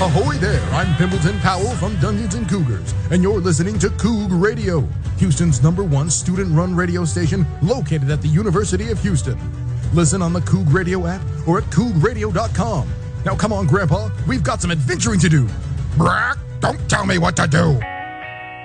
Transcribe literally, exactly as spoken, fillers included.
Ahoy there, I'm Pimpleton Powell from Dungeons and Cougars, and you're listening to Coug Radio, Houston's number one student-run radio station located at the University of Houston. Listen on the Coug Radio app or at coug radio dot com. Now come on, Grandpa, we've got some adventuring to do. Brack, don't tell me what to do.